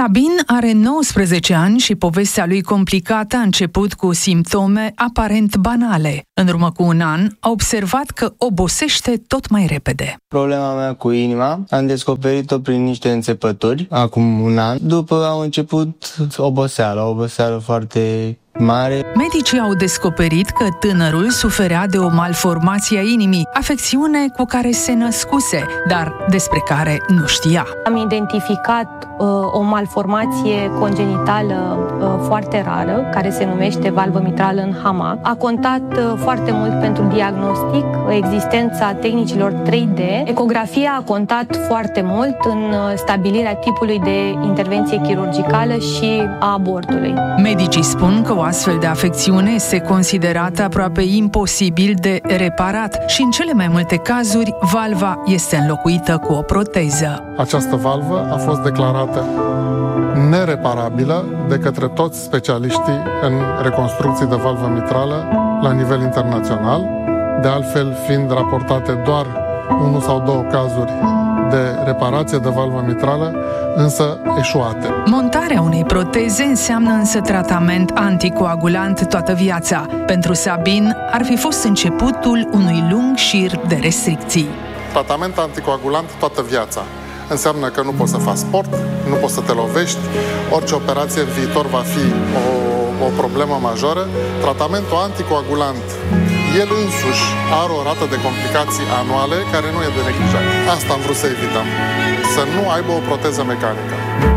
Sabin are 19 ani și povestea lui complicată a început cu simptome aparent banale. În urmă cu un an a observat că obosește tot mai repede. Problema mea cu inima am descoperit-o prin niște înțepături acum un an. După au început oboseală foarte mare. Medicii au descoperit că tânărul suferea de o malformație a inimii, afecțiune cu care se născuse, dar despre care nu știa. Am identificat o malformație congenitală foarte rară, care se numește valvă mitrală în hamac. A contat foarte mult pentru diagnostic existența tehnicilor 3D. Ecografia a contat foarte mult în stabilirea tipului de intervenție chirurgicală și a abortului. Medicii spun că o astfel de afecțiune este considerată aproape imposibil de reparat și în cele mai multe cazuri valva este înlocuită cu o proteză. Această valvă a fost declarată nereparabilă de către toți specialiștii în reconstrucții de valvă mitrală la nivel internațional, de altfel fiind raportate doar 1 sau 2 cazuri de reparație de valvă mitrală, însă eșuate. Montarea unei proteze înseamnă însă tratament anticoagulant toată viața. Pentru Sabin ar fi fost începutul unui lung șir de restricții. Tratament anticoagulant toată viața înseamnă că nu poți să faci sport, nu poți să te lovești, orice operație în viitor va fi o problemă majoră. Tratamentul anticoagulant, el însuși are o rată de complicații anuale care nu e de neglijat. Asta am vrut să evităm, să nu aibă o proteză mecanică.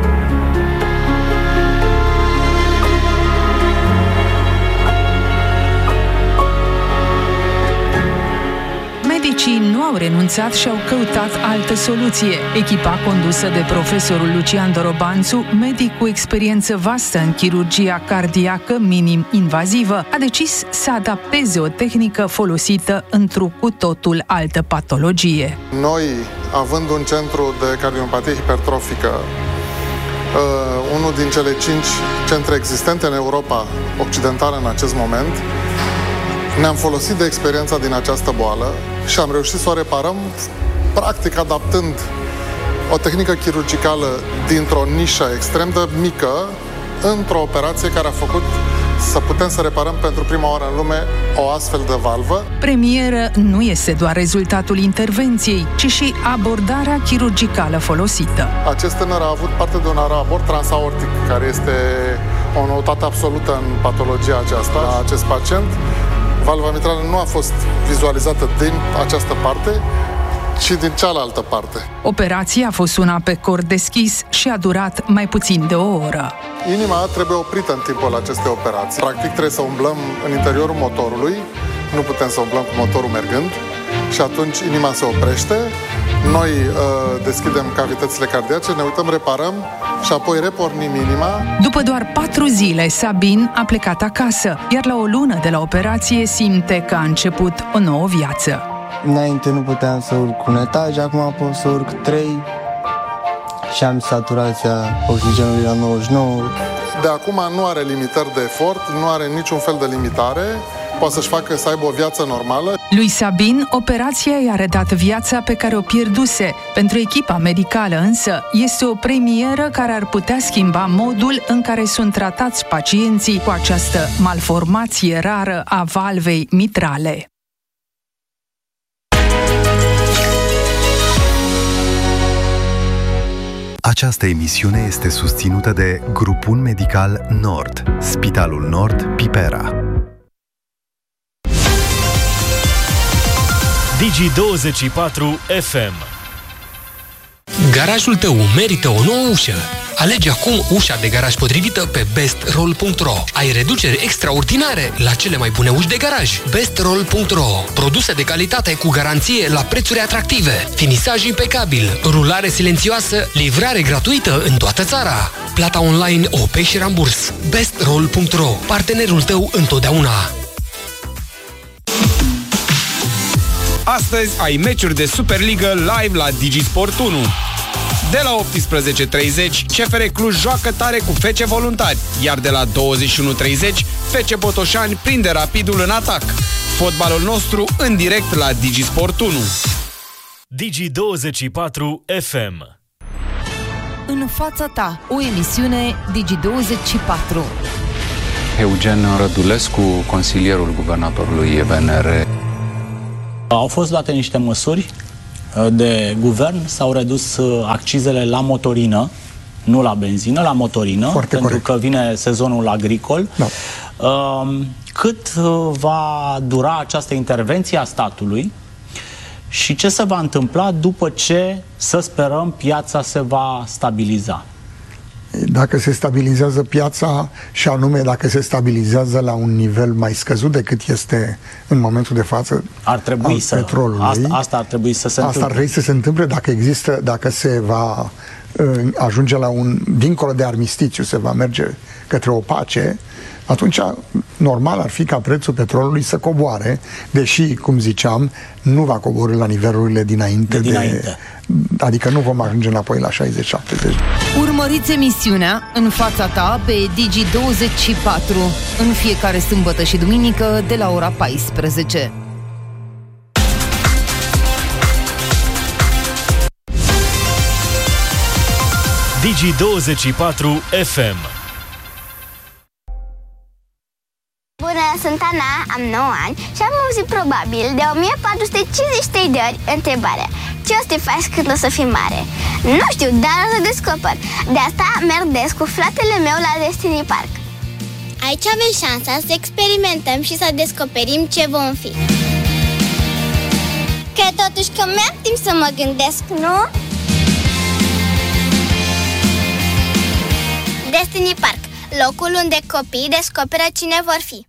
Medicii nu au renunțat și au căutat altă soluție. Echipa condusă de profesorul Lucian Dorobanțu, medic cu experiență vastă în chirurgia cardiacă minim-invazivă, a decis să adapteze o tehnică folosită într-o cu totul altă patologie. Noi, având un centru de cardiopatie hipertrofică, unul din cele 5 centre existente în Europa Occidentală în acest moment, ne-am folosit de experiența din această boală și am reușit să o reparăm, practic adaptând o tehnică chirurgicală dintr-o nișă extrem de mică într-o operație care a făcut să putem să reparăm pentru prima oară în lume o astfel de valvă. Premieră nu este doar rezultatul intervenției, ci și abordarea chirurgicală folosită. Acest tânăr a avut parte de un abort transaortic, care este o noutate absolută în patologia aceasta a acest pacient. Valva mitrală nu a fost vizualizată din această parte, ci din cealaltă parte. Operația a fost una pe cor deschis și a durat mai puțin de o oră. Inima trebuie oprită în timpul acestei operații. Practic trebuie să umblăm în interiorul motorului, nu putem să umblăm cu motorul mergând și atunci inima se oprește. Noi deschidem cavitățile cardiace, ne uităm, reparăm și apoi repornim inima. După doar 4 zile, Sabin a plecat acasă, iar la o lună de la operație simte că a început o nouă viață. Înainte nu puteam să urc un etaj, acum pot să urc 3 și am saturația oxigenului la 99. De acum nu are limitări de efort, nu are niciun fel de limitare, poate să-și facă să aibă o viață normală. Lui Sabin, operația i-a redat viața pe care o pierduse. Pentru echipa medicală însă, este o premieră care ar putea schimba modul în care sunt tratați pacienții cu această malformație rară a valvei mitrale. Această emisiune este susținută de Grupul Medical Nord, Spitalul Nord Pipera. Digi24 FM. Garajul tău merită o nouă ușă. Alege acum ușa de garaj potrivită pe bestroll.ro. Ai reduceri extraordinare la cele mai bune uși de garaj. bestroll.ro. Produse de calitate cu garanție la prețuri atractive. Finisaj impecabil, rulare silențioasă, livrare gratuită în toată țara. Plata online o pay și ramburs. bestroll.ro. Partenerul tău întotdeauna. Astăzi ai meciuri de Superligă live la Digisport 1. De la 18:30, CFR Cluj joacă tare cu FC Voluntari, iar de la 21:30, FC Botoșani prinde Rapidul în atac. Fotbalul nostru în direct la Digisport 1. Digi24 FM. În În fața ta, o emisiune Digi24. Eugen Rădulescu, consilierul guvernatorului VNR. Au fost luate niște măsuri de guvern, s-au redus accizele la motorină, nu la benzină, la motorină, foarte pentru corect. că vine sezonul agricol. Da. Cât va dura această intervenție a statului și ce se va întâmpla după ce, să sperăm, piața se va stabiliza? Dacă se stabilizează piața, și anume dacă se stabilizează la un nivel mai scăzut decât este în momentul de față ar trebui să, petrolului, asta ar trebui să se întâmple. Asta ar trebui să se întâmple dacă se va ajunge la dincolo de armistițiu, se va merge către o pace, atunci normal ar fi ca prețul petrolului să coboare, deși, cum ziceam, nu va coborî la nivelurile dinainte. Adică nu vom ajunge înapoi la 60-70. Urmăriți emisiunea În fața ta pe Digi24 în fiecare sâmbătă și duminică de la ora 14. Digi24 FM. Bună, sunt Ana, am 9 ani și am auzit probabil de 1453 de ori întrebarea: ce o să te faci când o să fii mare? Nu știu, dar o să descoper. De asta merg des cu fratele meu la Destiny Park. Aici avem șansa să experimentăm și să descoperim ce vom fi. Cred totuși că mi-am timp să mă gândesc, nu? Destiny Park, locul unde copiii descoperă cine vor fi.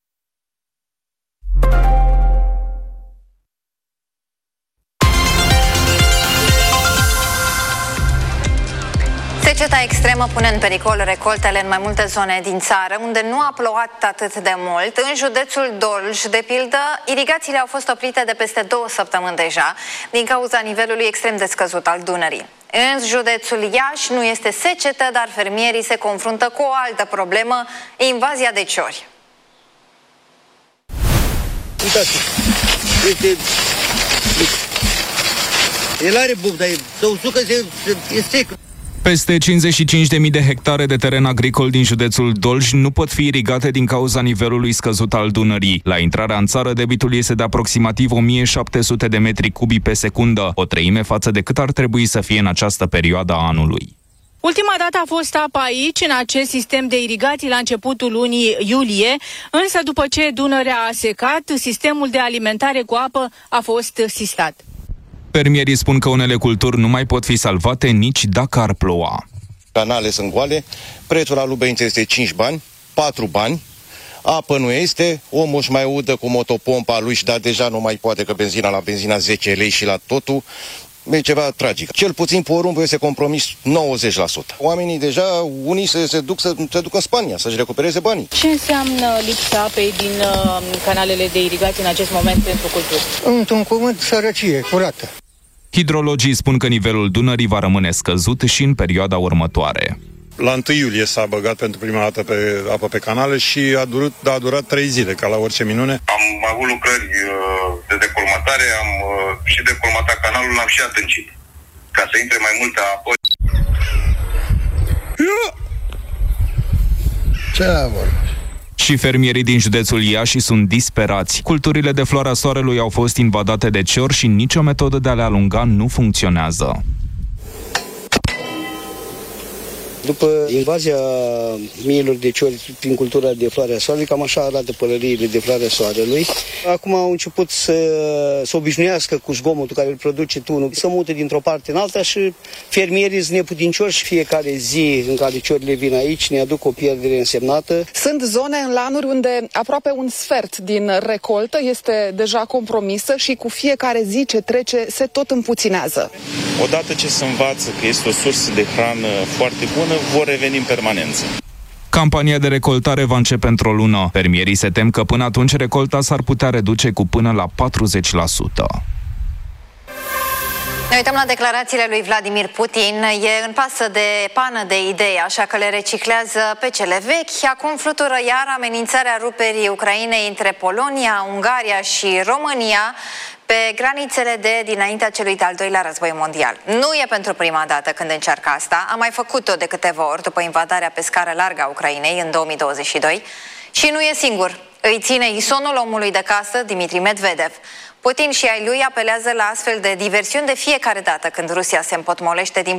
Seceta extremă pune în pericol recoltele în mai multe zone din țară, unde nu a plouat atât de mult. În județul Dolj, de pildă, irigațiile au fost oprite de peste 2 săptămâni deja, din cauza nivelului extrem de scăzut al Dunării. În județul Iași nu este secetă, dar fermierii se confruntă cu o altă problemă, invazia de ciori. Uitați, el are buc, dar să usucă, e sec. Peste 55.000 de hectare de teren agricol din județul Dolj nu pot fi irigate din cauza nivelului scăzut al Dunării. La intrarea în țară, debitul este de aproximativ 1700 de metri cubi pe secundă, o treime față de cât ar trebui să fie în această perioadă a anului. Ultima dată a fost apa aici, în acest sistem de irigații, la începutul lunii iulie, însă după ce Dunărea a secat, sistemul de alimentare cu apă a fost sistat. Fermierii spun că unele culturi nu mai pot fi salvate nici dacă ar ploua. Canale sunt goale, prețul la Lubenița este 5 bani, 4 bani, apă nu este, omul își mai udă cu motopompa lui și dar deja nu mai poate, că benzina la benzina 10 lei și la totul. E ceva tragic. Cel puțin porumbul este compromis 90%. Oamenii deja, unii se duc în Spania să-și recupereze banii. Ce înseamnă lipsa apei din canalele de irigație în acest moment pentru culturi? Într-un cuvânt, sărăcie curată. Hidrologii spun că nivelul Dunării va rămâne scăzut și în perioada următoare. La 1 iulie s-a băgat pentru prima dată apă pe canale și a durat 3 zile, ca la orice minune. Am avut lucrări de decolmatare, am și decolmatat canalul, l-am și adâncit, ca să intre mai multă apă. Ce vorba? Și fermierii din județul Iași sunt disperați. Culturile de floarea soarelui au fost invadate de ciori și nicio metodă de a le alunga nu funcționează. După invazia miilor de ciori prin cultura de floarea soarelui, cam așa arată pălăriile de floarea soarelui. Acum au început să obișnuiască cu zgomotul care îl produce tunul, să mute dintr-o parte în alta și fermierii sunt neputincioși. Fiecare zi în care ciorile vin aici ne aduc o pierdere însemnată. Sunt zone în lanuri unde aproape un sfert din recoltă este deja compromisă și cu fiecare zi ce trece se tot împuținează. Odată ce se învață că este o sursă de hrană foarte bună, vor reveni în permanență. Campania de recoltare va începe într-o lună. Fermierii se tem că până atunci recolta s-ar putea reduce cu până la 40%. Ne uităm la declarațiile lui Vladimir Putin. E în pană de idei, așa că le reciclează pe cele vechi. Acum flutură iar amenințarea ruperii Ucrainei între Polonia, Ungaria și România pe granițele de dinaintea celui de-al doilea război mondial. Nu e pentru prima dată când încearcă asta. A mai făcut-o de câteva ori după invadarea pe scară largă a Ucrainei în 2022. Și nu e singur. Îi ține isonul omului de casă, Dmitri Medvedev. Putin și ai lui apelează la astfel de diversiuni de fiecare dată când Rusia se împotmolește din